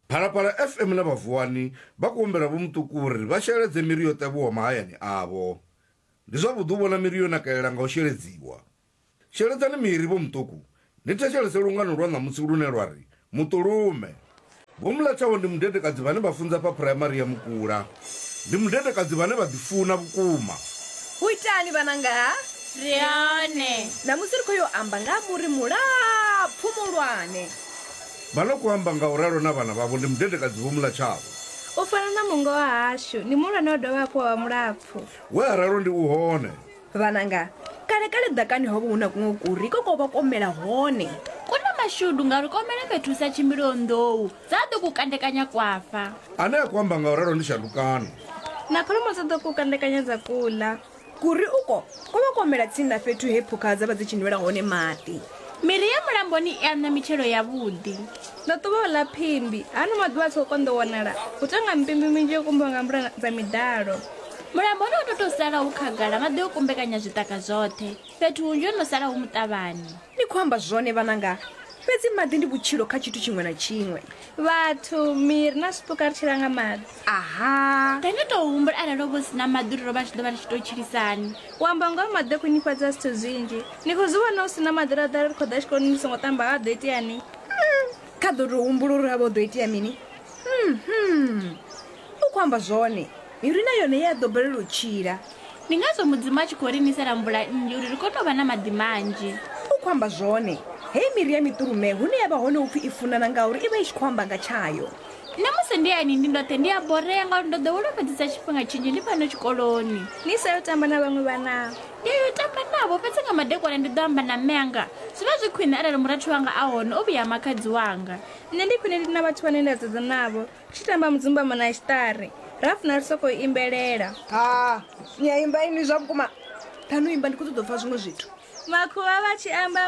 Phalaphala FM na Bavuwani ba kuombela Vho Muṱuku uri vha sheledze miri yo ṱavhiwa mahayani avho. Ndi zwavhuḓi u vhona miri yo nakelela nga u sheledziwa. Sheledzani miri Vho Muṱuku, ni thetshelese lungano lwa ṋamusi lune lwa ri Muṱulume. Vho Mulatshawo ndi mudedekadzi vhane vha funza pa phuraimari ya Mukula. Ndi mudedekadzi vhane vha ḓifuna vhukuma. Hu itani vhananga? Rione. Ṋamusi ri khou yo amba nga muri mulapfu muhulwane. Vha khou amba nga u ralo na vhana vhavho ndi mudedekadzi Vho Mulatshawo. U fana na mungo wa hashu, ni muhulwane wa dovha hafhu wa mulapfu. We aralo ndi u hone. Vhananga, kale ḓakani ho vha hu na kuṅwe kuri ko vha komela hone. Kuna mashudu nga ri komela fhethu sa tshimbilo nḓou, dza ḓo kukandekanya kwafa. Ane a khou amba nga u ralo ndi Shandukano. Na kholomo dza ḓo kukandekanya dza kula. Kuri uko ko vha komela tsini na fhethu he phukha dza vha dzi tshi nwela hone maḓi. Miri ya mulamboni i ana mitshelo ya vhuḓi. Na ṱuvha ḽa phimbi, ano maḓuvha a tshi khou konḓa wanala, hu tanga mpimbi minzhi yo kumbiwa nga mvula dza midalo. Mulamboni u tou sala hu khagala maḓi o kumbekanya zwiṱaka zwoṱhe. Fhethu hunzhi ho no sala hu muṱavhani. Ni khou amba zwone vhananga, fhedzi maḓi ndi vhutshilo kha tshithu tshiṅwe na tshiṅwe. Vhathu, miri na zwipuka ri tshila nga maḓi. Aha, Ndi tou humbula arali ho si na maḓi uri ro vha tshi ḓo vha ri tshi tou tshilisani. U amba nga maḓi a khwinifhadza zwithu zwinzhi. Ni khou zwi vhona hu si na maḓi ra ḓa ri khou ḓa tshikoloni ni songo ṱamba ha ḓo iteani? kha ḓo tou humbula uri havha ḓo itea mini? U khou amba zwone, miri na yone ya ḓo balelwa u tshila. Ndi ngazwo mudzimu a tshi khou ri nisela mvula nnzhi uri ri khou tou vha na maḓi manzhi. U khou amba zwone, hei miri ya miṱurume hune ya vha hone upfi i funana ngauri i vha i tshi khou amba nga tshayo. Nṋe musi ndi yani ndi ndoṱhe ndi a borea ngauri ndo ḓowela fhedzisa tshifhinga tshinzhi ndi fhano tshikoloni. Ni sa yo tamba na vhaṅwe vhana? Ndi yo tamba navho fhedzi nga madekwana ndi ḓo amba na mme anga. Zwi vha zwi khwine arali murathu wanga a hone o vhuya makhadzi wanga. Nṋe ndi khwine ndi na vhathu vhane nda dzedza navho. Tshi tamba mudzimbamo na tshiṱari. Ra funa ri sokou imbelela. Ha, ni a imba ini zwa vhukuma. Ṱhanu imba ndi khou ṱoḓa u pfa zwiṅwe zwithu. Makhuwa vha tshi amba